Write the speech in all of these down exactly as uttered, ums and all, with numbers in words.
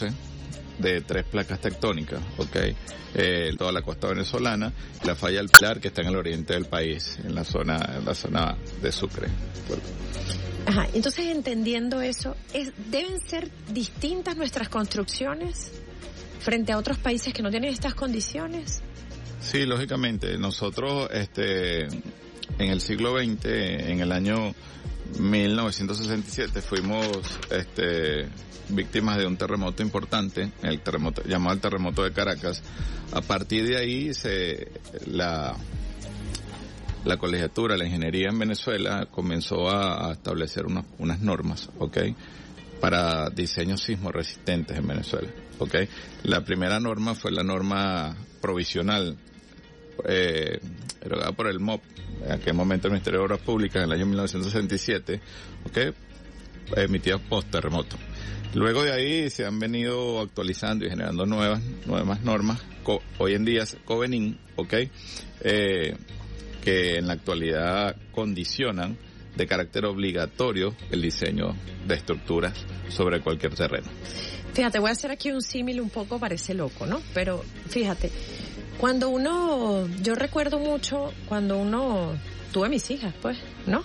cruce de tres placas tectónicas, ¿ok? Eh, toda la costa venezolana, la falla del Pilar, que está en el oriente del país, en la zona, en la zona de Sucre. Ajá, entonces entendiendo eso, es, ¿deben ser distintas nuestras construcciones frente a otros países que no tienen estas condiciones? Sí, lógicamente. Nosotros, este, en el siglo veinte, en el año mil novecientos sesenta y siete, fuimos, este, víctimas de un terremoto importante, el terremoto llamado el terremoto de Caracas. A partir de ahí, se, la, la colegiatura, la ingeniería en Venezuela comenzó a, a establecer unas, unas normas, ¿ok? Para diseños sismo resistentes en Venezuela, ¿ok? La primera norma fue la norma provisional, eh, erogada por el M O P, en aquel momento el Ministerio de Obras Públicas, en el año mil novecientos sesenta y siete, ¿ok? Emitida post terremoto. Luego de ahí se han venido actualizando y generando nuevas, nuevas normas, co- hoy en día COVENIN, ¿ok? Eh, que en la actualidad condicionan de carácter obligatorio el diseño de estructuras sobre cualquier terreno. Fíjate, voy a hacer aquí un símil un poco, parece loco, ¿no? Pero fíjate, cuando uno, yo recuerdo mucho cuando uno, tuve mis hijas, pues, ¿no?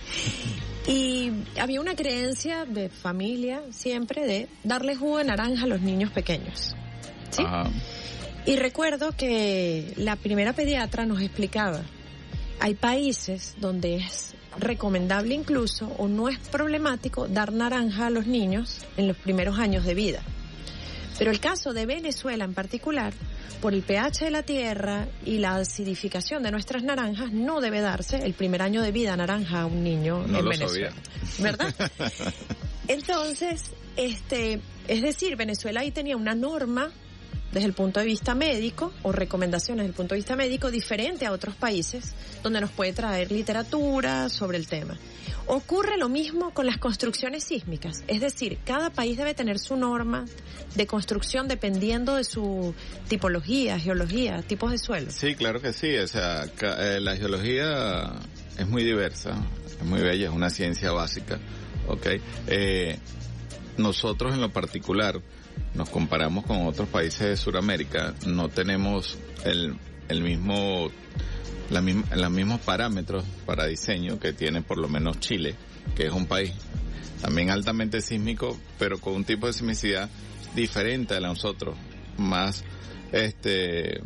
Y había una creencia de familia siempre de darle jugo de naranja a los niños pequeños, ¿sí? Ajá. Y recuerdo que la primera pediatra nos explicaba, hay países donde es recomendable incluso o no es problemático dar naranja a los niños en los primeros años de vida. Pero el caso de Venezuela en particular, por el pH de la tierra y la acidificación de nuestras naranjas, no debe darse el primer año de vida naranja a un niño no en lo Venezuela. Sabía. ¿Verdad? Entonces, este, es decir, Venezuela ahí tenía una norma desde el punto de vista médico, o recomendaciones desde el punto de vista médico, diferente a otros países, donde nos puede traer literatura sobre el tema. Ocurre lo mismo con las construcciones sísmicas, es decir, cada país debe tener su norma de construcción dependiendo de su tipología, geología, tipos de suelo. Sí, claro que sí, o sea, ca- eh, la geología es muy diversa, es muy bella, es una ciencia básica, ¿ok? Eh, nosotros en lo particular, nos comparamos con otros países de Sudamérica, no tenemos el, el mismo, la misma, los mismos parámetros para diseño que tiene por lo menos Chile, que es un país también altamente sísmico, pero con un tipo de sismicidad diferente a la de nosotros, más este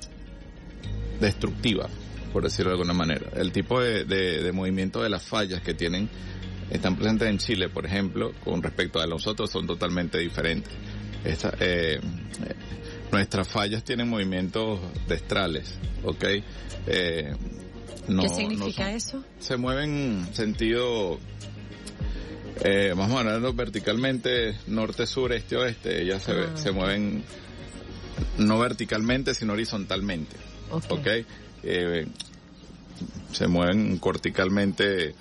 destructiva, por decirlo de alguna manera. El tipo de, de, de movimiento de las fallas que tienen, están presentes en Chile, por ejemplo, con respecto a nosotros, son totalmente diferentes. Esta, eh, nuestras fallas tienen movimientos destrales, ¿ok? Eh, no, ¿Qué significa no son, eso? Se mueven sentido, eh, vamos a hablar verticalmente, norte, sur, este, oeste. Ellas se, ah. se mueven no verticalmente, sino horizontalmente, ¿ok? okay? Eh, se mueven corticalmente,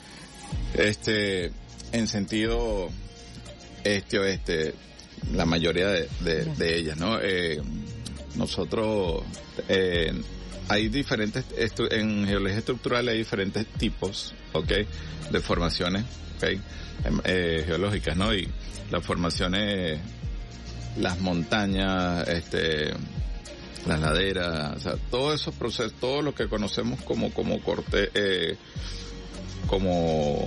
este, en sentido este-oeste. La mayoría de, de, de ellas, ¿no? Eh, nosotros, eh, hay diferentes, estu- en geología estructural hay diferentes tipos, ¿ok? De formaciones, ¿ok? Eh, geológicas, ¿no? Y las formaciones, las montañas, este, las laderas, o sea, todos esos procesos, todo lo que conocemos como, como corte, eh, como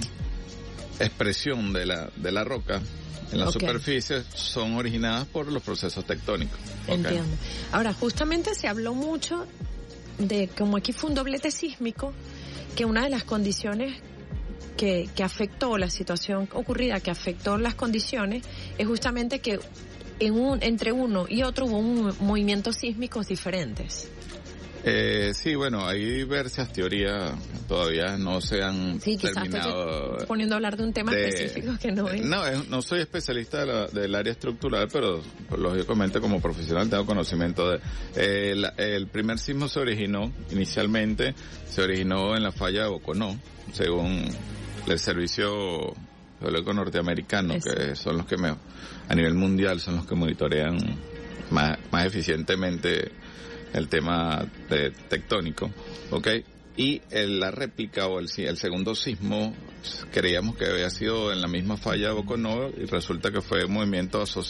expresión de la, de la roca, en la okay. superficie, son originadas por los procesos tectónicos. Okay. Entiendo. Ahora, justamente se habló mucho de, como aquí fue un doblete sísmico, que una de las condiciones que, que afectó la situación ocurrida, que afectó las condiciones, es justamente que en un, entre uno y otro hubo un movimientos sísmicos diferentes. Eh, sí, bueno, hay diversas teorías, todavía no se han sí, terminado. Estoy poniendo a hablar de un tema de, específico que no es. No, es, no soy especialista de la, del área estructural, pero lógicamente como profesional tengo conocimiento de. Eh, la, el primer sismo se originó, inicialmente, se originó en la falla de Boconó, según el servicio geológico norteamericano, Eso. que son los que me, a nivel mundial son los que monitorean más, más eficientemente el tema de, tectónico, ¿ok? Y el, la réplica o el, el segundo sismo creíamos que había sido en la misma falla de Boconó y resulta que fue un movimiento asociado